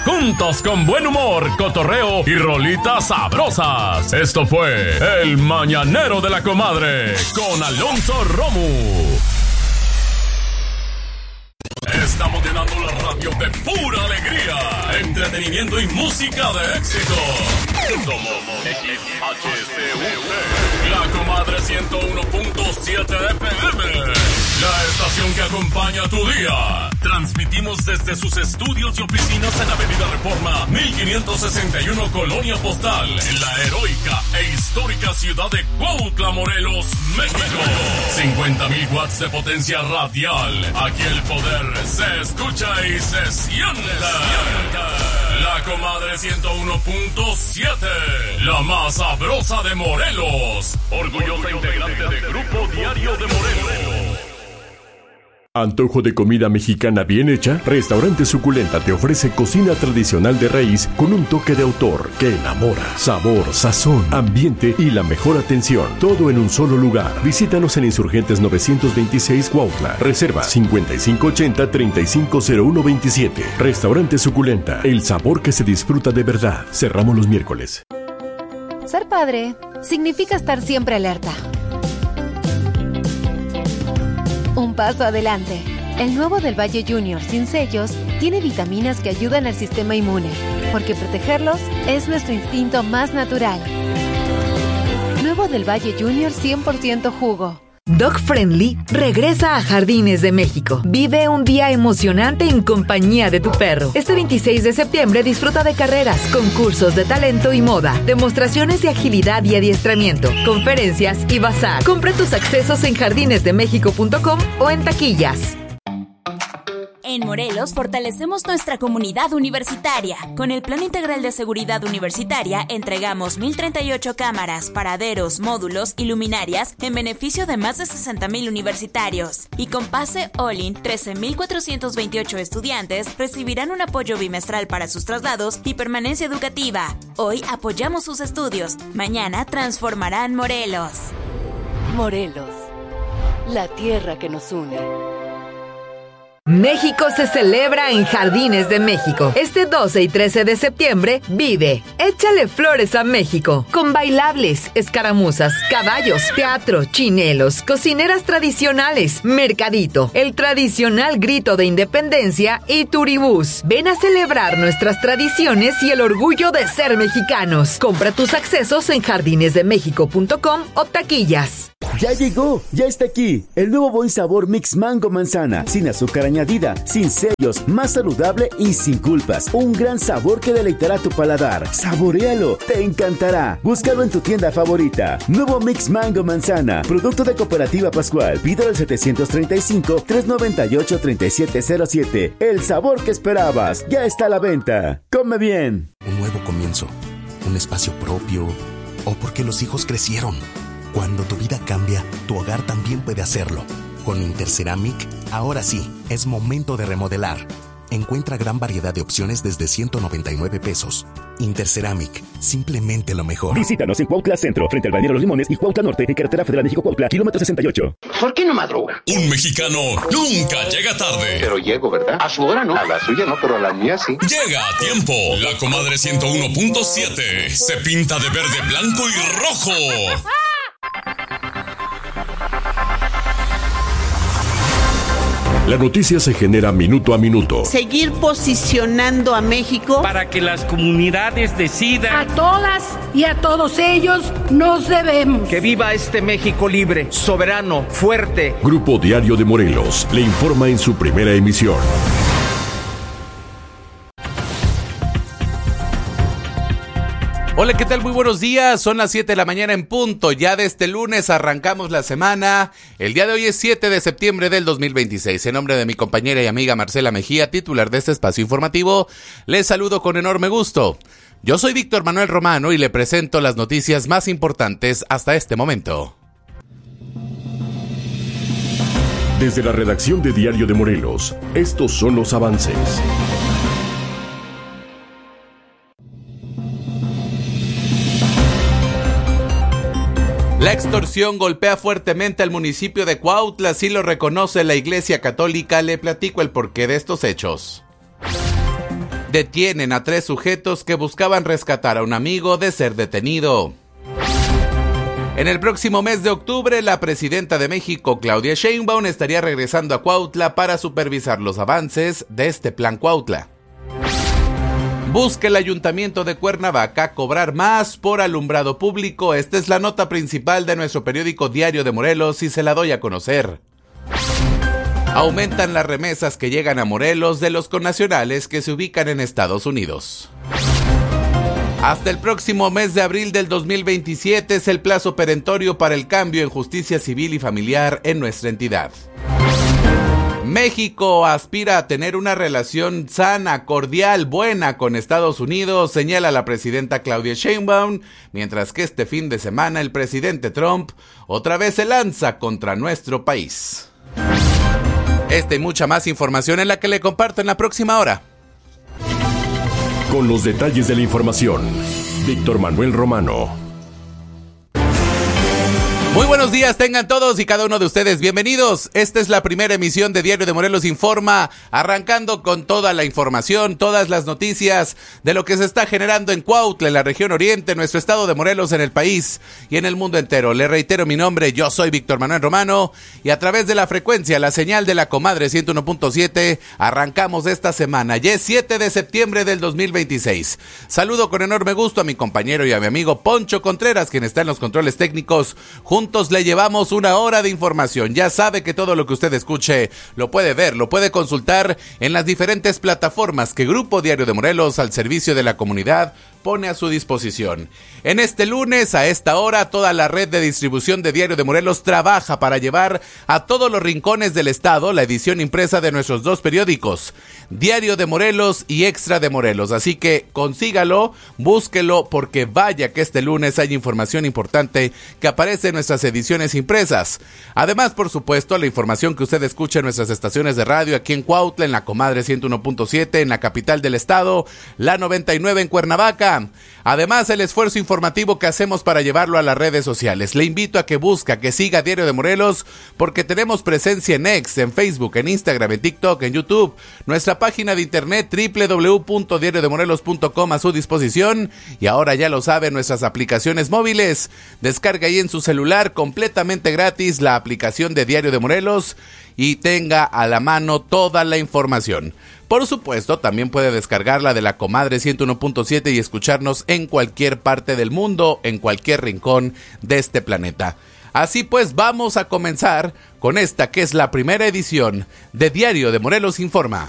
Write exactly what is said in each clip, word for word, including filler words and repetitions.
juntos con buen humor, cotorreo y rolitas sabrosas. Esto fue El Mañanero de la Comadre con Alonso Romo. Estamos llenando la radio de pura alegría, entretenimiento y música de éxito. Somos X H C U P, La Comadre ciento uno punto siete F M, la estación que acompaña tu día. Transmitimos desde sus estudios y oficinas en Avenida Reforma mil quinientos sesenta y uno, Colonia Postal, en la heroica e histórica ciudad de Cuautla, Morelos, México. cincuenta mil watts de potencia radial. Aquí el poder se escucha y se siente. La Comadre ciento uno punto siete, la más sabrosa de Morelos. Orgullosa integrante de Grupo Diario de Morelos. ¿Antojo de comida mexicana bien hecha? Restaurante Suculenta te ofrece cocina tradicional de raíz con un toque de autor que enamora. Sabor, sazón, ambiente y la mejor atención. Todo en un solo lugar. Visítanos en Insurgentes novecientos veintiséis Cuautla. Reserva cincuenta y cinco ochenta, treinta y cinco cero uno veintisiete. Restaurante Suculenta. El sabor que se disfruta de verdad. Cerramos los miércoles. Ser padre significa estar siempre alerta. Un paso adelante. El nuevo del Valle Junior sin sellos tiene vitaminas que ayudan al sistema inmune, porque protegerlos es nuestro instinto más natural. Nuevo del Valle Junior cien por ciento jugo. Dog Friendly regresa a Jardines de México. Vive un día emocionante en compañía de tu perro. Este veintiséis de septiembre disfruta de carreras, concursos de talento y moda, demostraciones de agilidad y adiestramiento, conferencias y bazar. Compra tus accesos en jardines de méxico punto com o en taquillas. En Morelos fortalecemos nuestra comunidad universitaria. Con el Plan Integral de Seguridad Universitaria entregamos mil treinta y ocho cámaras, paraderos, módulos y luminarias en beneficio de más de sesenta mil universitarios. Y con Pase All-In, trece mil cuatrocientos veintiocho estudiantes recibirán un apoyo bimestral para sus traslados y permanencia educativa. Hoy apoyamos sus estudios. Mañana transformarán Morelos. Morelos, la tierra que nos une. México se celebra en Jardines de México. Este doce y trece de septiembre, vive. Échale flores a México. Con bailables, escaramuzas, caballos, teatro, chinelos, cocineras tradicionales, mercadito, el tradicional grito de independencia y turibús. Ven a celebrar nuestras tradiciones y el orgullo de ser mexicanos. Compra tus accesos en jardines de méxico punto com o taquillas. Ya llegó, ya está aquí, el nuevo buen sabor Mix Mango Manzana, sin azúcar añadida, sin sellos, más saludable y sin culpas. Un gran sabor que deleitará tu paladar. Saboréalo, te encantará. Búscalo en tu tienda favorita. Nuevo Mix Mango Manzana, producto de Cooperativa Pascual. Pídelo al setecientos treinta y cinco, trescientos noventa y ocho, treinta y siete cero siete. El sabor que esperabas, ya está a la venta. Come bien. Un nuevo comienzo, un espacio propio, o porque los hijos crecieron. Cuando tu vida cambia, tu hogar también puede hacerlo. Con Interceramic, ahora sí, es momento de remodelar. Encuentra gran variedad de opciones desde ciento noventa y nueve pesos. Interceramic, simplemente lo mejor. Visítanos en Cuautla Centro, frente al Balneario Los Limones, y Cuautla Norte, en Carretera Federal México-Cuautla, kilómetro sesenta y ocho. ¿Por qué no madruga? Un mexicano nunca llega tarde. Pero llego, ¿verdad? A su hora no. A la suya no, pero a la mía sí. Llega a tiempo. La Comadre ciento uno punto siete se pinta de verde, blanco y rojo. La noticia se genera minuto a minuto. Seguir posicionando a México para que las comunidades decidan. A todas y a todos ellos nos debemos. Que viva este México libre, soberano, fuerte. Grupo Diario de Morelos le informa en su primera emisión. Hola, ¿qué tal? Muy buenos días, son las siete de la mañana en punto, ya de este lunes arrancamos la semana. El día de hoy es siete de septiembre del dos mil veintiséis. En nombre de mi compañera y amiga Marcela Mejía, titular de este espacio informativo, les saludo con enorme gusto. Yo soy Víctor Manuel Romano y le presento las noticias más importantes hasta este momento. Desde la redacción de Diario de Morelos, estos son los avances. La extorsión golpea fuertemente al municipio de Cuautla, así lo reconoce la Iglesia Católica. Le platico el porqué de estos hechos. detienen a tres sujetos que buscaban rescatar a un amigo de ser detenido. En el próximo mes de octubre, la presidenta de México, Claudia Sheinbaum, estaría regresando a Cuautla para supervisar los avances de este plan Cuautla. Busca el Ayuntamiento de Cuernavaca cobrar más por alumbrado público. Esta es la nota principal de nuestro periódico Diario de Morelos y se la doy a conocer. Aumentan las remesas que llegan a Morelos de los connacionales que se ubican en Estados Unidos. Hasta el próximo mes de abril del dos mil veintisiete es el plazo perentorio para el cambio en justicia civil y familiar en nuestra entidad. México aspira a tener una relación sana, cordial, buena con Estados Unidos, señala la presidenta Claudia Sheinbaum, mientras que este fin de semana el presidente Trump otra vez se lanza contra nuestro país. Esta y mucha más información en la que le comparto en la próxima hora. Con los detalles de la información, Víctor Manuel Romano. Muy buenos días, tengan todos y cada uno de ustedes bienvenidos. Esta es la primera emisión de Diario de Morelos Informa, arrancando con toda la información, todas las noticias de lo que se está generando en Cuautla, en la región oriente, en nuestro estado de Morelos, en el país y en el mundo entero. Le reitero mi nombre, yo soy Víctor Manuel Romano y a través de la frecuencia, la señal de la comadre ciento uno punto siete, arrancamos esta semana. Ya es siete de septiembre del dos mil veintiséis. Saludo con enorme gusto a mi compañero y a mi amigo Poncho Contreras, quien está en los controles técnicos. Juntos le llevamos una hora de información. Ya sabe que todo lo que usted escuche lo puede ver, lo puede consultar en las diferentes plataformas que Grupo Diario de Morelos, al servicio de la comunidad, pone a su disposición. En este lunes, a esta hora, toda la red de distribución de Diario de Morelos trabaja para llevar a todos los rincones del estado la edición impresa de nuestros dos periódicos, Diario de Morelos y Extra de Morelos. Así que consígalo, búsquelo, porque vaya que este lunes hay información importante que aparece en nuestras ediciones impresas. Además, por supuesto, la información que usted escucha en nuestras estaciones de radio aquí en Cuautla, en la comadre ciento uno punto siete, en la capital del estado, la noventa y nueve en Cuernavaca. Además, el esfuerzo informativo que hacemos para llevarlo a las redes sociales. Le invito a que busque, que siga Diario de Morelos, porque tenemos presencia en X, en Facebook, en Instagram, en TikTok, en YouTube. Nuestra página de internet doble u doble u doble u punto diario de morelos punto com a su disposición. Y ahora ya lo sabe, nuestras aplicaciones móviles. Descarga ahí en su celular completamente gratis la aplicación de Diario de Morelos y tenga a la mano toda la información. Por supuesto, también puede descargarla de la comadre ciento uno punto siete y escucharnos en cualquier parte del mundo, en cualquier rincón de este planeta. Así pues, vamos a comenzar con esta que es la primera edición de Diario de Morelos Informa.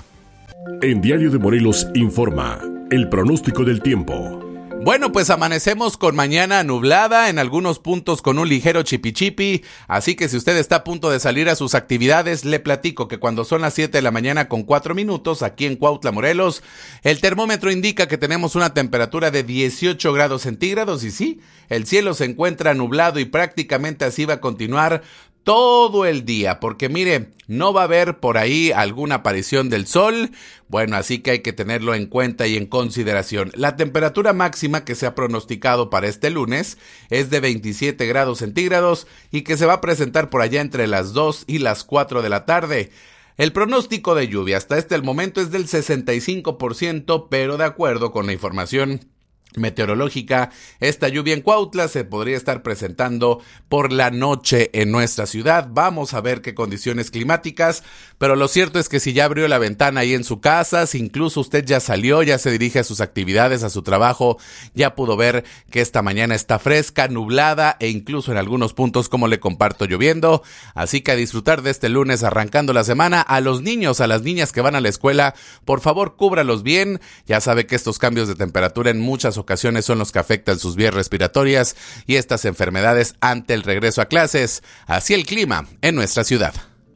En Diario de Morelos Informa, el pronóstico del tiempo. Bueno, pues amanecemos con mañana nublada, en algunos puntos con un ligero chipichipi, así que si usted está a punto de salir a sus actividades, le platico que cuando son las siete de la mañana con cuatro minutos, aquí en Cuautla, Morelos, el termómetro indica que tenemos una temperatura de dieciocho grados centígrados y sí, el cielo se encuentra nublado y prácticamente así va a continuar todo el día, porque mire, no va a haber por ahí alguna aparición del sol. Bueno, así que hay que tenerlo en cuenta y en consideración. La temperatura máxima que se ha pronosticado para este lunes es de veintisiete grados centígrados y que se va a presentar por allá entre las dos y las cuatro de la tarde. El pronóstico de lluvia hasta este momento es del sesenta y cinco por ciento, pero de acuerdo con la información meteorológica, esta lluvia en Cuautla se podría estar presentando por la noche en nuestra ciudad. Vamos a ver qué condiciones climáticas, pero lo cierto es que si ya abrió la ventana ahí en su casa, si incluso usted ya salió, ya se dirige a sus actividades, a su trabajo, ya pudo ver que esta mañana está fresca, nublada e incluso en algunos puntos, como le comparto, lloviendo. Así que a disfrutar de este lunes arrancando la semana. A los niños, a las niñas que van a la escuela, por favor cúbralos bien. Ya sabe que estos cambios de temperatura en muchas ocasiones son los que afectan sus vías respiratorias y estas enfermedades ante el regreso a clases. Así el clima en nuestra ciudad.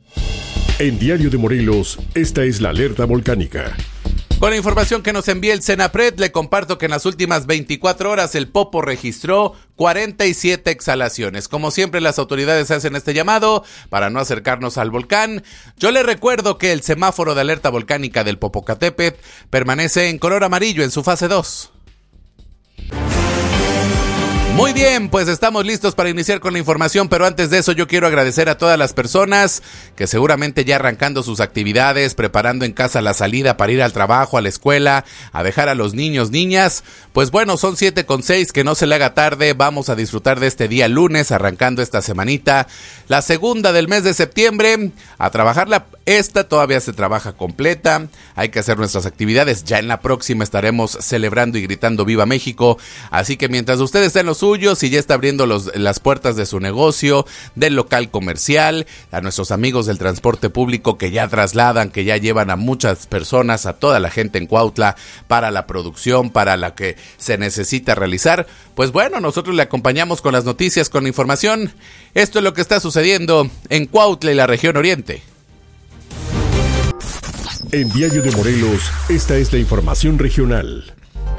En Diario de Morelos, esta es la alerta volcánica. Con la información que nos envía el Senapred, le comparto que en las últimas veinticuatro horas el Popo registró cuarenta y siete exhalaciones. Como siempre, las autoridades hacen este llamado para no acercarnos al volcán. Yo le recuerdo que el semáforo de alerta volcánica del Popocatépetl permanece en color amarillo en su fase dos. Muy bien, pues estamos listos para iniciar con la información, pero antes de eso yo quiero agradecer a todas las personas que seguramente ya arrancando sus actividades, preparando en casa la salida para ir al trabajo, a la escuela, a dejar a los niños, niñas. Pues bueno, son siete con seis, que no se le haga tarde, vamos a disfrutar de este día lunes, arrancando esta semanita, la segunda del mes de septiembre, a trabajarla. Esta todavía se trabaja completa, hay que hacer nuestras actividades, ya en la próxima estaremos celebrando y gritando ¡Viva México! Así que mientras usted está en lo suyo, si ya está abriendo los, las puertas de su negocio, del local comercial, a nuestros amigos del transporte público que ya trasladan, que ya llevan a muchas personas, a toda la gente en Cuautla para la producción, para la que se necesita realizar, pues bueno, nosotros le acompañamos con las noticias, con la información. Esto es lo que está sucediendo en Cuautla y la región oriente. En Diario de Morelos, esta es la información regional.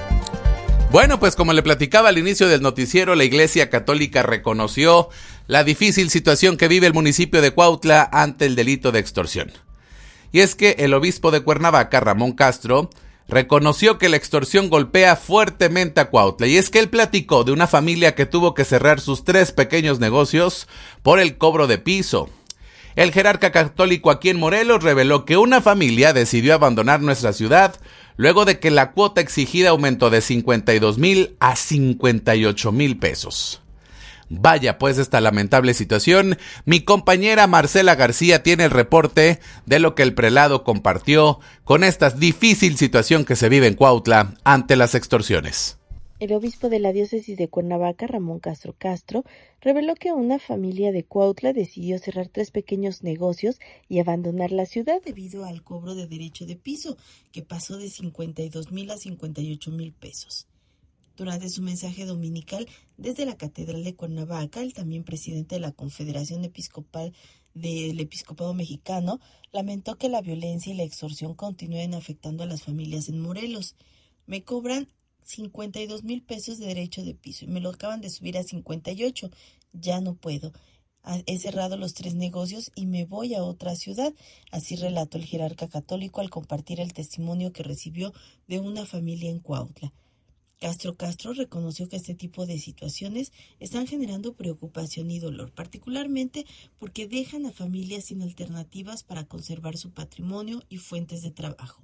Bueno, pues como le platicaba al inicio del noticiero, la Iglesia Católica reconoció la difícil situación que vive el municipio de Cuautla ante el delito de extorsión. Y es que el obispo de Cuernavaca, Ramón Castro, reconoció que la extorsión golpea fuertemente a Cuautla. Y es que él platicó de una familia que tuvo que cerrar sus tres pequeños negocios por el cobro de piso. El jerarca católico aquí en Morelos reveló que una familia decidió abandonar nuestra ciudad luego de que la cuota exigida aumentó de cincuenta y dos mil a cincuenta y ocho mil pesos. Vaya pues esta lamentable situación. Mi compañera Marcela García tiene el reporte de lo que el prelado compartió con esta difícil situación que se vive en Cuautla ante las extorsiones. El obispo de la diócesis de Cuernavaca, Ramón Castro Castro, reveló que una familia de Cuautla decidió cerrar tres pequeños negocios y abandonar la ciudad debido al cobro de derecho de piso, que pasó de cincuenta y dos mil a cincuenta y ocho mil pesos. Durante su mensaje dominical desde la Catedral de Cuernavaca, el también presidente de la Confederación Episcopal del Episcopado Mexicano lamentó que la violencia y la extorsión continúen afectando a las familias en Morelos. Me cobran cincuenta y dos mil pesos de derecho de piso y me lo acaban de subir a cincuenta y ocho. Ya no puedo. He cerrado los tres negocios y me voy a otra ciudad. Así relató el jerarca católico al compartir el testimonio que recibió de una familia en Cuautla. Castro Castro reconoció que este tipo de situaciones están generando preocupación y dolor, particularmente porque dejan a familias sin alternativas para conservar su patrimonio y fuentes de trabajo.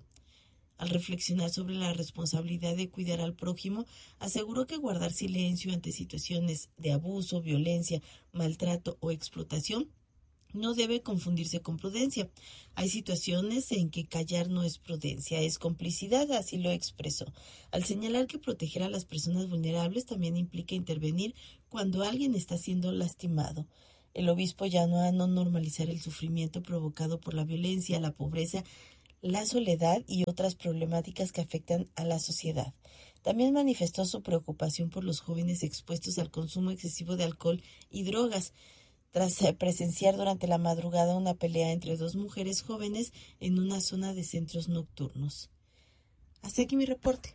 Al reflexionar sobre la responsabilidad de cuidar al prójimo, aseguró que guardar silencio ante situaciones de abuso, violencia, maltrato o explotación no debe confundirse con prudencia. Hay situaciones en que callar no es prudencia, es complicidad, así lo expresó, al señalar que proteger a las personas vulnerables también implica intervenir cuando alguien está siendo lastimado. El obispo llamó a no normalizar el sufrimiento provocado por la violencia, la pobreza, la soledad y otras problemáticas que afectan a la sociedad. También manifestó su preocupación por los jóvenes expuestos al consumo excesivo de alcohol y drogas, tras presenciar durante la madrugada una pelea entre dos mujeres jóvenes en una zona de centros nocturnos. Hasta aquí mi reporte.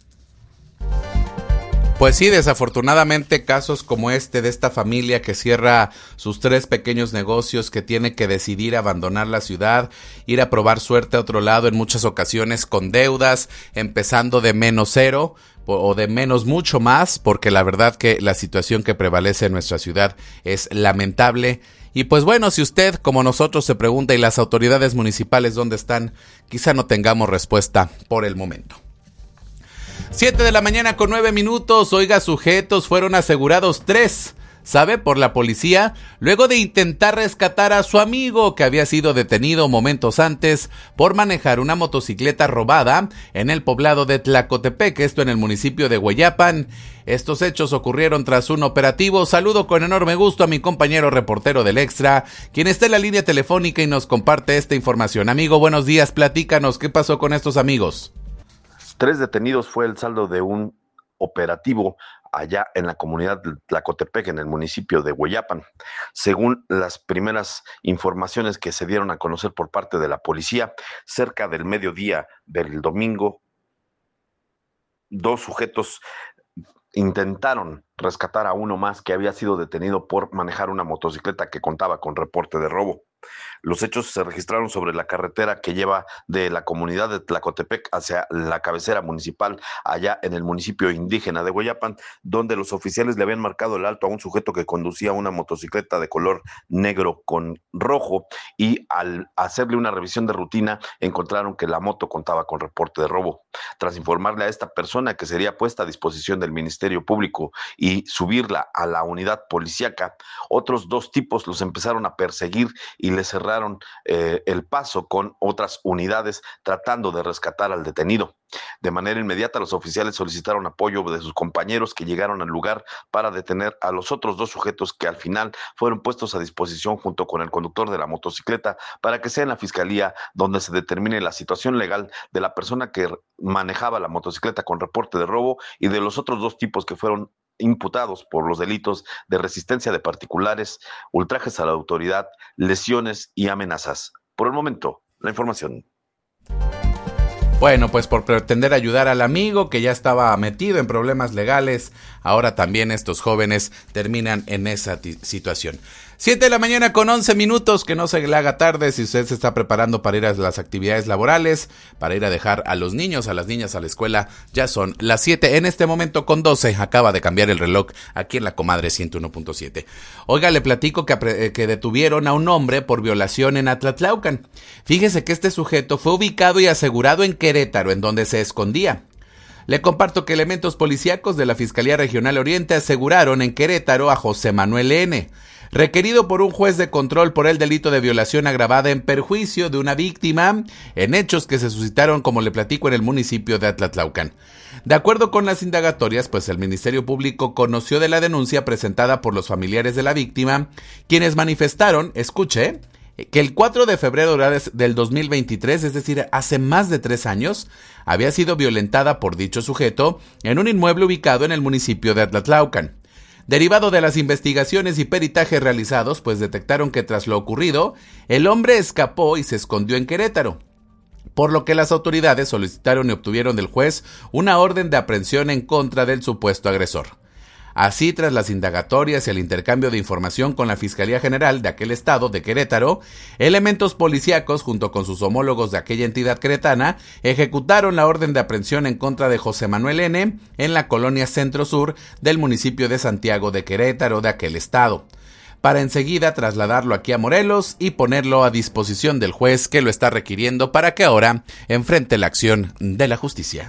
Pues sí, desafortunadamente casos como este de esta familia que cierra sus tres pequeños negocios, que tiene que decidir abandonar la ciudad, ir a probar suerte a otro lado, en muchas ocasiones con deudas, empezando de menos cero o de menos mucho más, porque la verdad que la situación que prevalece en nuestra ciudad es lamentable. Y pues bueno, si usted como nosotros se pregunta y las autoridades municipales dónde están, quizá no tengamos respuesta por el momento. Siete de la mañana con nueve minutos. Oiga, sujetos fueron asegurados tres, ¿sabe? Por la policía, luego de intentar rescatar a su amigo que había sido detenido momentos antes por manejar una motocicleta robada en el poblado de Tlacotepec, esto en el municipio de Hueyapan. Estos hechos ocurrieron tras un operativo. Saludo con enorme gusto a mi compañero reportero del Extra, quien está en la línea telefónica y nos comparte esta información. Amigo, buenos días, platícanos, ¿qué pasó con estos amigos? Tres detenidos fue el saldo de un operativo allá en la comunidad de Tlacotepec, en el municipio de Hueyapan. Según las primeras informaciones que se dieron a conocer por parte de la policía, cerca del mediodía del domingo, dos sujetos intentaron rescatar a uno más que había sido detenido por manejar una motocicleta que contaba con reporte de robo. Los hechos se registraron sobre la carretera que lleva de la comunidad de Tlacotepec hacia la cabecera municipal, allá en el municipio indígena de Hueyapan, donde los oficiales le habían marcado el alto a un sujeto que conducía una motocicleta de color negro con rojo, y al hacerle una revisión de rutina encontraron que la moto contaba con reporte de robo. Tras informarle a esta persona que sería puesta a disposición del Ministerio Público y subirla a la unidad policíaca, otros dos tipos los empezaron a perseguir y le cerraron eh, el paso con otras unidades tratando de rescatar al detenido. De manera inmediata, los oficiales solicitaron apoyo de sus compañeros, que llegaron al lugar para detener a los otros dos sujetos, que al final fueron puestos a disposición junto con el conductor de la motocicleta para que sea en la fiscalía donde se determine la situación legal de la persona que manejaba la motocicleta con reporte de robo y de los otros dos tipos que fueron imputados por los delitos de resistencia de particulares, ultrajes a la autoridad, lesiones y amenazas. Por el momento, la información. Bueno, pues por pretender ayudar al amigo que ya estaba metido en problemas legales, ahora también estos jóvenes terminan en esa t- situación. siete de la mañana con once minutos, que no se le haga tarde si usted se está preparando para ir a las actividades laborales, para ir a dejar a los niños, a las niñas a la escuela. Ya son las siete, en este momento con doce, acaba de cambiar el reloj aquí en la Comadre ciento uno punto siete. Oiga, le platico que, apre- que detuvieron a un hombre por violación en Atlatlaucan. Fíjese que este sujeto fue ubicado y asegurado en Querétaro, en donde se escondía. Le comparto que elementos policíacos de la Fiscalía Regional Oriente aseguraron en Querétaro a José Manuel N., requerido por un juez de control por el delito de violación agravada en perjuicio de una víctima, en hechos que se suscitaron, como le platico, en el municipio de Atlatlaucan. De acuerdo con las indagatorias, pues el Ministerio Público conoció de la denuncia presentada por los familiares de la víctima, quienes manifestaron, escuche, que el cuatro de febrero del dos mil veintitrés, es decir, hace más de tres años, había sido violentada por dicho sujeto en un inmueble ubicado en el municipio de Atlatlaucan. Derivado de las investigaciones y peritajes realizados, pues detectaron que tras lo ocurrido, el hombre escapó y se escondió en Querétaro, por lo que las autoridades solicitaron y obtuvieron del juez una orden de aprehensión en contra del supuesto agresor. Así, tras las indagatorias y el intercambio de información con la Fiscalía General de aquel estado de Querétaro, elementos policíacos junto con sus homólogos de aquella entidad queretana ejecutaron la orden de aprehensión en contra de José Manuel N. en la colonia Centro Sur del municipio de Santiago de Querétaro de aquel estado, para enseguida trasladarlo aquí a Morelos y ponerlo a disposición del juez que lo está requiriendo para que ahora enfrente la acción de la justicia.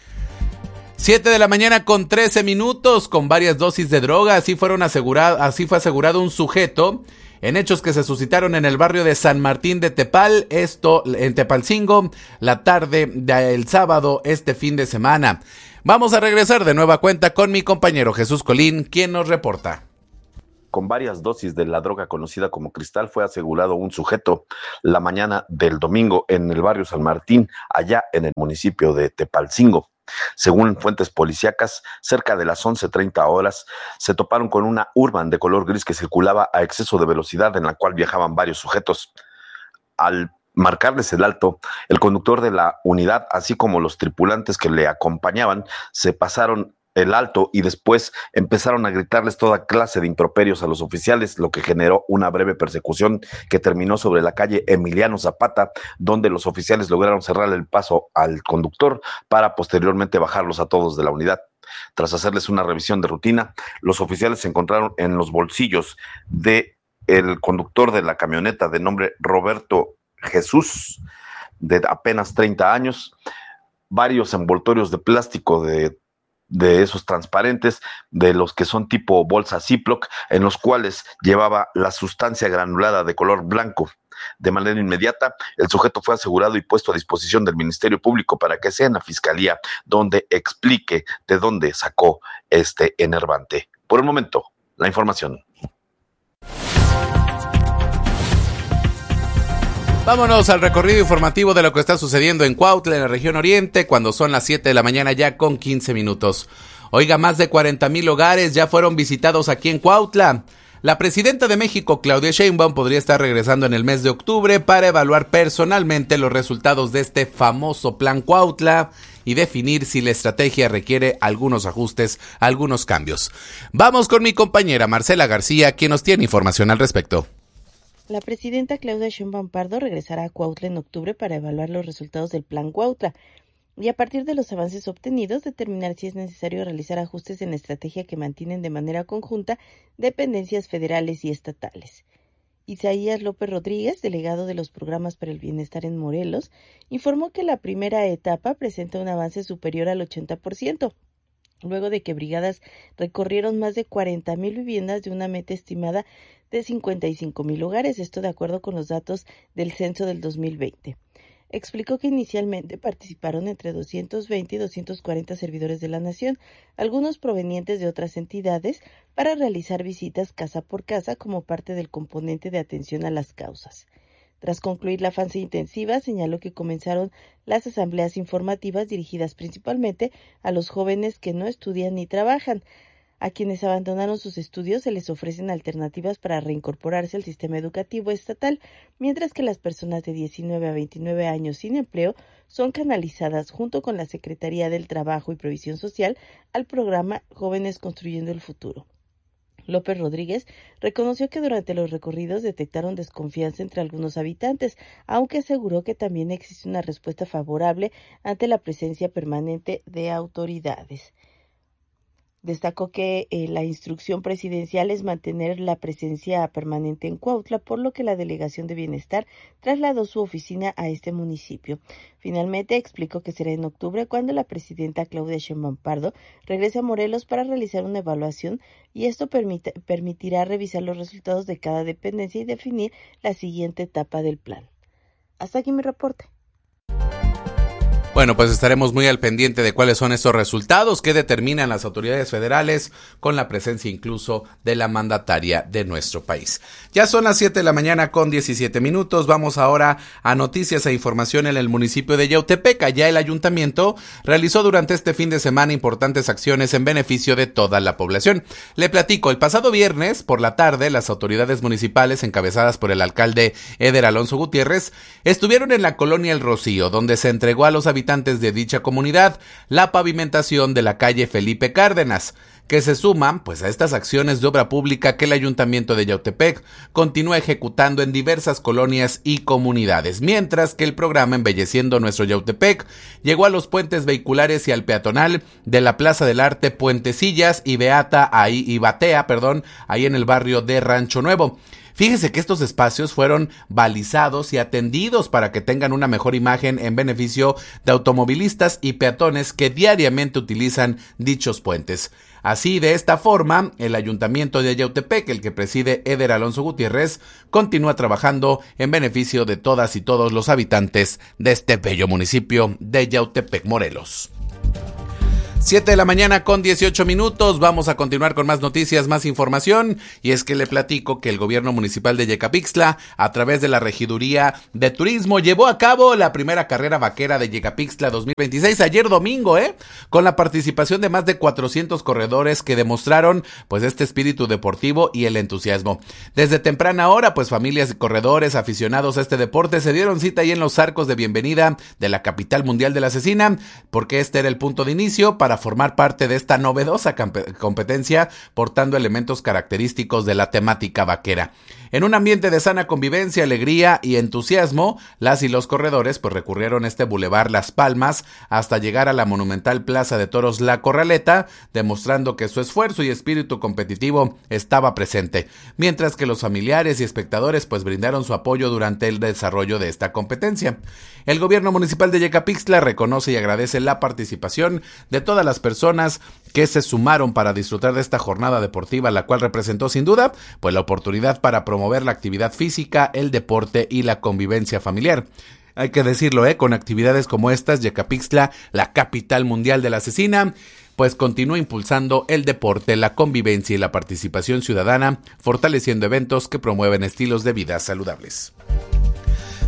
siete de la mañana con trece minutos, con varias dosis de droga. Así fueron asegurado, así fue asegurado un sujeto en hechos que se suscitaron en el barrio de San Martín de Tepal, esto en Tepalcingo, la tarde del sábado, este fin de semana. Vamos a regresar de nueva cuenta con mi compañero Jesús Colín, quien nos reporta. Con varias dosis de la droga conocida como cristal fue asegurado un sujeto la mañana del domingo en el barrio San Martín, allá en el municipio de Tepalcingo. Según fuentes policíacas, cerca de las once treinta horas se toparon con una Urban de color gris que circulaba a exceso de velocidad, en la cual viajaban varios sujetos. Al marcarles el alto, el conductor de la unidad, así como los tripulantes que le acompañaban, se pasaron el alto y después empezaron a gritarles toda clase de improperios a los oficiales, lo que generó una breve persecución que terminó sobre la calle Emiliano Zapata, donde los oficiales lograron cerrar el paso al conductor para posteriormente bajarlos a todos de la unidad. Tras hacerles una revisión de rutina, los oficiales se encontraron en los bolsillos de el conductor de la camioneta, de nombre Roberto Jesús, de apenas treinta años, varios envoltorios de plástico de de esos transparentes, de los que son tipo bolsa Ziploc, en los cuales llevaba la sustancia granulada de color blanco. De manera inmediata, el sujeto fue asegurado y puesto a disposición del Ministerio Público para que sea en la Fiscalía donde explique de dónde sacó este enervante. Por el momento, la información. Vámonos al recorrido informativo de lo que está sucediendo en Cuautla, en la región oriente, cuando son las siete de la mañana ya con quince minutos. Oiga, más de cuarenta mil hogares ya fueron visitados aquí en Cuautla. La presidenta de México, Claudia Sheinbaum, podría estar regresando en el mes de octubre para evaluar personalmente los resultados de este famoso Plan Cuautla y definir si la estrategia requiere algunos ajustes, algunos cambios. Vamos con mi compañera Marcela García, quien nos tiene información al respecto. La presidenta Claudia Sheinbaum Pardo regresará a Cuautla en octubre para evaluar los resultados del Plan Cuautla y a partir de los avances obtenidos determinar si es necesario realizar ajustes en la estrategia que mantienen de manera conjunta dependencias federales y estatales. Isaías López Rodríguez, delegado de los programas para el bienestar en Morelos, informó que la primera etapa presenta un avance superior al ochenta por ciento, luego de que brigadas recorrieron más de cuarenta mil viviendas de una meta estimada de cincuenta y cinco mil hogares, esto de acuerdo con los datos del censo del dos mil veinte. Explicó que inicialmente participaron entre doscientos veinte y doscientos cuarenta servidores de la nación, algunos provenientes de otras entidades, para realizar visitas casa por casa como parte del componente de atención a las causas. Tras concluir la fase intensiva, señaló que comenzaron las asambleas informativas dirigidas principalmente a los jóvenes que no estudian ni trabajan. A quienes abandonaron sus estudios se les ofrecen alternativas para reincorporarse al sistema educativo estatal, mientras que las personas de diecinueve a veintinueve años sin empleo son canalizadas junto con la Secretaría del Trabajo y Previsión Social al programa Jóvenes Construyendo el Futuro. López Rodríguez reconoció que durante los recorridos detectaron desconfianza entre algunos habitantes, aunque aseguró que también existe una respuesta favorable ante la presencia permanente de autoridades. Destacó que eh, la instrucción presidencial es mantener la presencia permanente en Cuautla, por lo que la Delegación de Bienestar trasladó su oficina a este municipio. Finalmente, explicó que será en octubre cuando la presidenta Claudia Sheinbaum Pardo regrese a Morelos para realizar una evaluación y esto permite, permitirá revisar los resultados de cada dependencia y definir la siguiente etapa del plan. Hasta aquí mi reporte. Bueno, pues estaremos muy al pendiente de cuáles son esos resultados que determinan las autoridades federales con la presencia incluso de la mandataria de nuestro país. Ya son las siete de la mañana con diecisiete minutos. Vamos ahora a noticias e información en el municipio de Yautepec. Allá el ayuntamiento realizó durante este fin de semana importantes acciones en beneficio de toda la población. Le platico, el pasado viernes por la tarde las autoridades municipales encabezadas por el alcalde Eder Alonso Gutiérrez estuvieron en la colonia El Rocío, donde se entregó a los habitantes de dicha comunidad la pavimentación de la calle Felipe Cárdenas, que se suman pues a estas acciones de obra pública que el Ayuntamiento de Yautepec continúa ejecutando en diversas colonias y comunidades, mientras que el programa Embelleciendo Nuestro Yautepec llegó a los puentes vehiculares y al peatonal de la Plaza del Arte Puentecillas y Beata ahí y Batea, perdón, ahí en el barrio de Rancho Nuevo. Fíjese que estos espacios fueron balizados y atendidos para que tengan una mejor imagen en beneficio de automovilistas y peatones que diariamente utilizan dichos puentes. Así, de esta forma, el Ayuntamiento de Yautepec, el que preside Eder Alonso Gutiérrez, continúa trabajando en beneficio de todas y todos los habitantes de este bello municipio de Yautepec, Morelos. siete de la mañana con dieciocho minutos, vamos a continuar con más noticias, más información, y es que le platico que el gobierno municipal de Yecapixtla, a través de la Regiduría de Turismo, llevó a cabo la primera carrera vaquera de Yecapixtla dos mil veintiséis, ayer domingo, ¿eh? Con la participación de más de cuatrocientos corredores que demostraron, pues, este espíritu deportivo y el entusiasmo. Desde temprana hora, pues, familias y corredores aficionados a este deporte se dieron cita ahí en los arcos de bienvenida de la capital mundial de la cecina, porque este era el punto de inicio para para formar parte de esta novedosa competencia, portando elementos característicos de la temática vaquera. En un ambiente de sana convivencia, alegría y entusiasmo, las y los corredores pues recurrieron a este bulevar Las Palmas hasta llegar a la monumental Plaza de Toros La Corraleta, demostrando que su esfuerzo y espíritu competitivo estaba presente, mientras que los familiares y espectadores pues brindaron su apoyo durante el desarrollo de esta competencia. El gobierno municipal de Yecapixtla reconoce y agradece la participación de todas las personas que se sumaron para disfrutar de esta jornada deportiva, la cual representó sin duda pues la oportunidad para promover la actividad física, el deporte y la convivencia familiar. Hay que decirlo, ¿eh? Con actividades como estas, Yecapixtla, la capital mundial de la cecina, pues continúa impulsando el deporte, la convivencia y la participación ciudadana, fortaleciendo eventos que promueven estilos de vida saludables.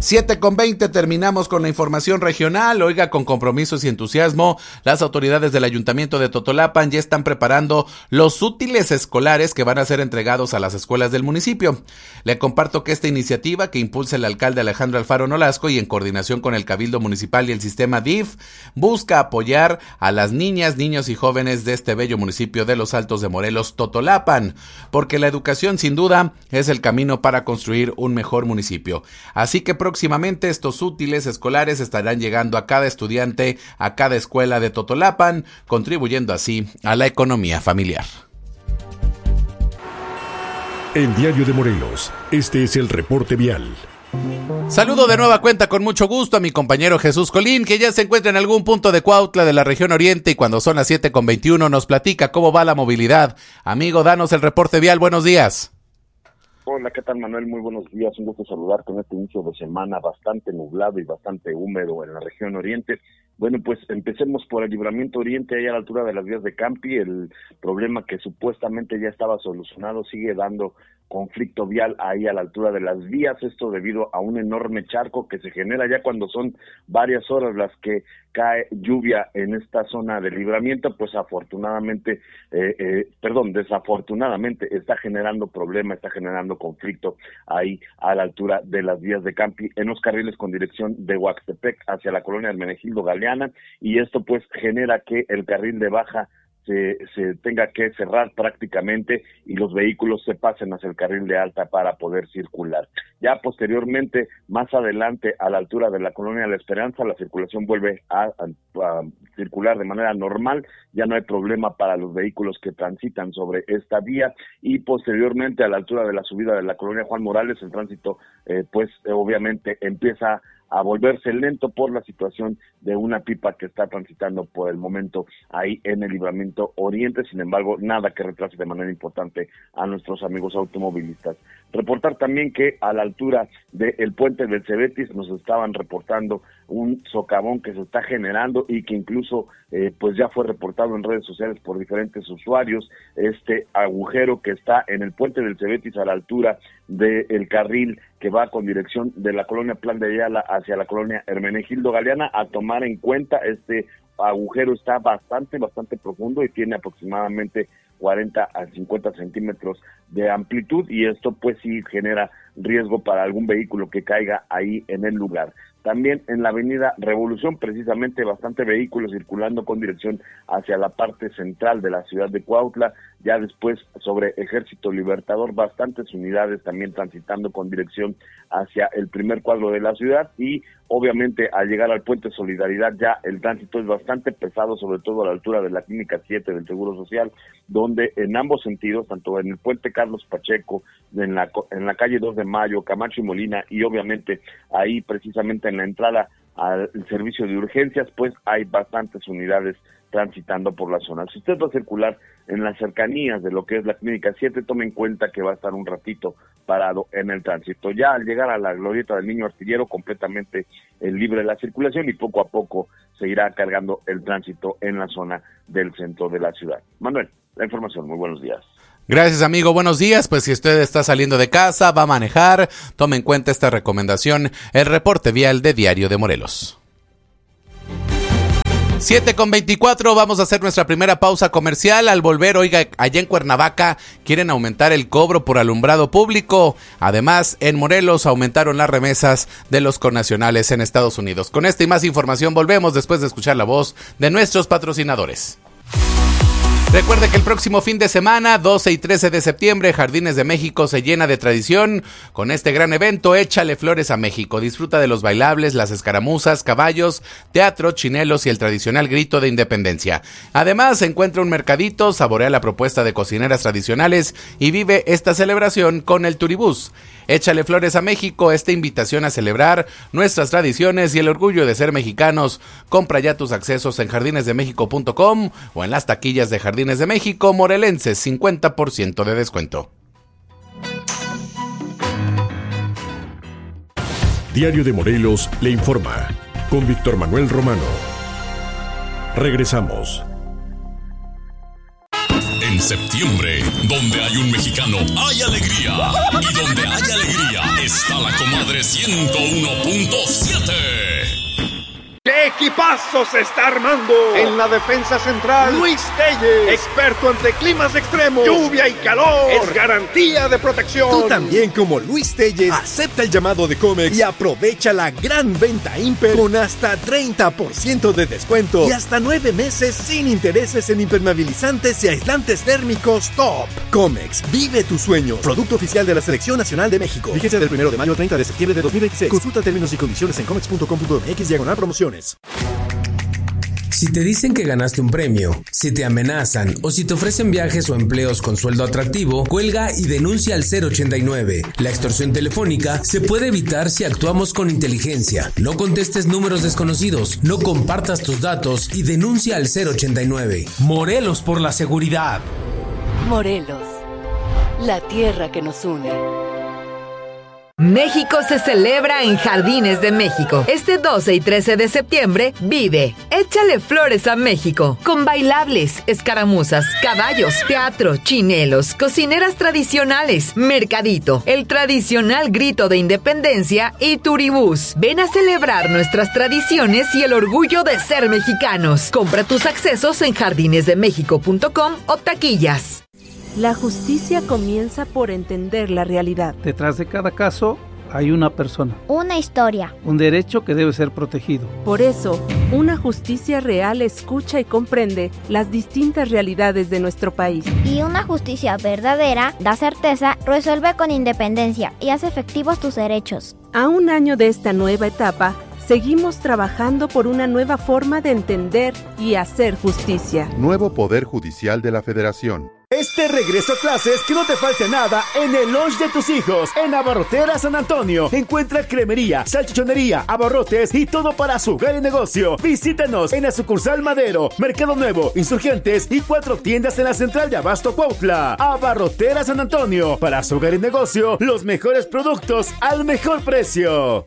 siete con veinte, terminamos con la información regional. Oiga, con compromisos y entusiasmo, las autoridades del Ayuntamiento de Totolapan ya están preparando los útiles escolares que van a ser entregados a las escuelas del municipio. Le comparto que esta iniciativa, que impulsa el alcalde Alejandro Alfaro Nolasco y en coordinación con el Cabildo Municipal y el sistema D I F, busca apoyar a las niñas, niños y jóvenes de este bello municipio de Los Altos de Morelos, Totolapan, porque la educación sin duda es el camino para construir un mejor municipio. Así que próximamente estos útiles escolares estarán llegando a cada estudiante, a cada escuela de Totolapan, contribuyendo así a la economía familiar. En Diario de Morelos, este es el reporte vial. Saludo de nueva cuenta con mucho gusto a mi compañero Jesús Colín, que ya se encuentra en algún punto de Cuautla de la región oriente y cuando son las siete con veintiuno nos platica cómo va la movilidad. Amigo, danos el reporte vial, buenos días. Hola, ¿qué tal, Manuel? Muy buenos días, un gusto saludarte en este inicio de semana bastante nublado y bastante húmedo en la región oriente. Bueno, pues empecemos por el Libramiento Oriente, ahí a la altura de las vías de Campi. El problema que supuestamente ya estaba solucionado sigue dando conflicto vial ahí a la altura de las vías, esto debido a un enorme charco que se genera ya cuando son varias horas las que cae lluvia en esta zona de Libramiento, pues afortunadamente, eh, eh, perdón, desafortunadamente está generando problema, está generando conflicto ahí a la altura de las vías de Campi, en los carriles con dirección de Huaxtepec hacia la colonia Hermenegildo Galeana, y esto pues genera que el carril de baja Se, se tenga que cerrar prácticamente y los vehículos se pasen hacia el carril de alta para poder circular. Ya posteriormente, más adelante, a la altura de la colonia La Esperanza, la circulación vuelve a, a, a circular de manera normal, ya no hay problema para los vehículos que transitan sobre esta vía, y posteriormente a la altura de la subida de la colonia Juan Morales, el tránsito eh, pues eh, obviamente empieza a volverse lento por la situación de una pipa que está transitando por el momento ahí en el Libramiento Oriente. Sin embargo, nada que retrase de manera importante a nuestros amigos automovilistas. Reportar también que a la altura del puente del Cebetis nos estaban reportando un socavón que se está generando y que incluso eh, pues ya fue reportado en redes sociales por diferentes usuarios. Este agujero que está en el puente del Cebetis a la altura del carril que va con dirección de la colonia Plan de Ayala hacia la colonia Hermenegildo Galeana, a tomar en cuenta, este agujero está bastante, bastante profundo y tiene aproximadamente cuarenta a cincuenta centímetros de amplitud, y esto pues sí genera riesgo para algún vehículo que caiga ahí en el lugar. También en la avenida Revolución, precisamente bastante vehículos circulando con dirección hacia la parte central de la ciudad de Cuautla, ya después sobre Ejército Libertador, bastantes unidades también transitando con dirección hacia el primer cuadro de la ciudad, y obviamente al llegar al Puente Solidaridad ya el tránsito es bastante pesado, sobre todo a la altura de la Clínica siete del Seguro Social, donde en ambos sentidos, tanto en el Puente Carlos Pacheco, en la, en la calle dos de Mayo, Camacho y Molina, y obviamente ahí precisamente en la entrada al servicio de urgencias, pues hay bastantes unidades transitando por la zona. Si usted va a circular en las cercanías de lo que es la Clínica siete, tome en cuenta que va a estar un ratito parado en el tránsito. Ya al llegar a la glorieta del Niño Artillero, completamente eh, libre la circulación, y poco a poco se irá cargando el tránsito en la zona del centro de la ciudad. Manuel, la información, muy buenos días. Gracias, amigo, buenos días. Pues si usted está saliendo de casa, va a manejar, tome en cuenta esta recomendación, el reporte vial de Diario de Morelos. siete con veinticuatro, vamos a hacer nuestra primera pausa comercial. Al volver, oiga, allá en Cuernavaca quieren aumentar el cobro por alumbrado público. Además, en Morelos aumentaron las remesas de los connacionales en Estados Unidos. Con esta y más información volvemos después de escuchar la voz de nuestros patrocinadores. Recuerde que el próximo fin de semana, doce y trece de septiembre, Jardines de México se llena de tradición con este gran evento Échale Flores a México. Disfruta de los bailables, las escaramuzas, caballos, teatro, chinelos y el tradicional grito de independencia. Además, encuentra un mercadito, saborea la propuesta de cocineras tradicionales y vive esta celebración con el Turibús. Échale Flores a México, esta invitación a celebrar nuestras tradiciones y el orgullo de ser mexicanos. Compra ya tus accesos en jardines de méxico punto com o en las taquillas de Jardines de México Morelenses, cincuenta por ciento de descuento. Diario de Morelos le informa, con Víctor Manuel Romano. Regresamos. En En septiembre, donde hay un mexicano, hay alegría. Y donde hay alegría, está la comadre ciento uno punto siete. ¡Qué equipazo se está armando! En la defensa central, Luis Telles, experto ante climas extremos, lluvia y calor, es garantía de protección. Tú también, como Luis Telles, acepta el llamado de Comex y aprovecha la gran venta Imper con hasta treinta por ciento de descuento y hasta nueve meses sin intereses en impermeabilizantes y aislantes térmicos top. Comex, vive tu sueño. Producto oficial de la Selección Nacional de México. Vigencia del primero de mayo al treinta de septiembre de dos mil veintiséis. Consulta términos y condiciones en comex punto com punto m x diagonal promociones. Si te dicen que ganaste un premio, si te amenazan o si te ofrecen viajes o empleos con sueldo atractivo, cuelga y denuncia al cero ochenta y nueve. La extorsión telefónica se puede evitar si actuamos con inteligencia. No contestes números desconocidos, no compartas tus datos y denuncia al cero ochenta y nueve. Morelos por la seguridad. Morelos, la tierra que nos une. México se celebra en Jardines de México. Este doce y trece de septiembre, vive Échale Flores a México, con bailables, escaramuzas, caballos, teatro, chinelos, cocineras tradicionales, mercadito, el tradicional grito de independencia y turibús. Ven a celebrar nuestras tradiciones y el orgullo de ser mexicanos. Compra tus accesos en jardines de méxico punto com o taquillas. La justicia comienza por entender la realidad. Detrás de cada caso hay una persona. Una historia. Un derecho que debe ser protegido. Por eso, una justicia real escucha y comprende las distintas realidades de nuestro país. Y una justicia verdadera da certeza, resuelve con independencia y hace efectivos tus derechos. A un año de esta nueva etapa, seguimos trabajando por una nueva forma de entender y hacer justicia. Nuevo Poder Judicial de la Federación. Este regreso a clases, que no te falte nada en el lunch de tus hijos. En Abarrotera San Antonio encuentra cremería, salchichonería, abarrotes y todo para su hogar y negocio. Visítanos en la sucursal Madero, Mercado Nuevo, Insurgentes y cuatro tiendas en la central de Abasto Cuautla. Abarrotera San Antonio, para su hogar y negocio, los mejores productos al mejor precio.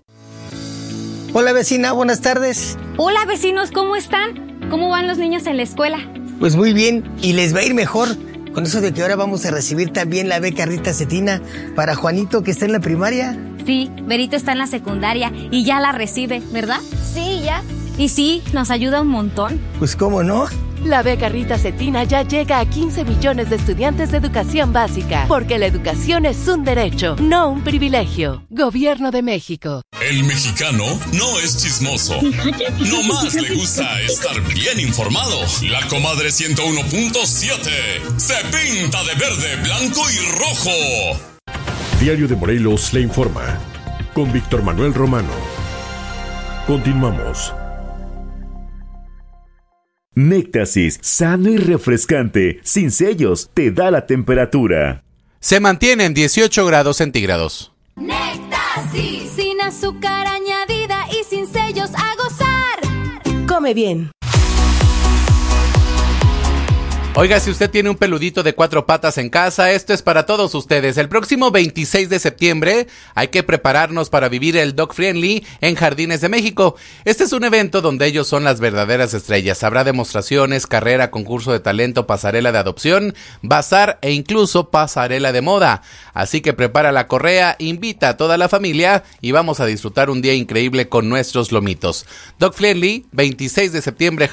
Hola vecina, buenas tardes. Hola vecinos, ¿cómo están? ¿Cómo van los niños en la escuela? Pues muy bien, y les va a ir mejor. Con eso de que ahora vamos a recibir también la beca Rita Cetina para Juanito, que está en la primaria. Sí, Berito está en la secundaria y ya la recibe, ¿verdad? Sí, ya. Y sí, nos ayuda un montón. Pues cómo no. La beca Rita Cetina ya llega a quince millones de estudiantes de educación básica, porque la educación es un derecho, no un privilegio. Gobierno de México. El mexicano no es chismoso. No más le gusta estar bien informado. La comadre ciento uno punto siete se pinta de verde, blanco y rojo. Diario de Morelos le informa. Con Víctor Manuel Romano. Continuamos. Néctasis, sano y refrescante, sin sellos, te da la temperatura. Se mantiene en dieciocho grados centígrados. Néctasis, sin azúcar añadida y sin sellos, a gozar. Come bien. Oiga, si usted tiene un peludito de cuatro patas en casa, esto es para todos ustedes. El próximo veintiséis de septiembre hay que prepararnos para vivir el Dog Friendly en Jardines de México. Este es un evento donde ellos son las verdaderas estrellas. Habrá demostraciones, carrera, concurso de talento, pasarela de adopción, bazar e incluso pasarela de moda. Así que prepara la correa, invita a toda la familia y vamos a disfrutar un día increíble con nuestros lomitos. Dog Friendly, veintiséis de septiembre,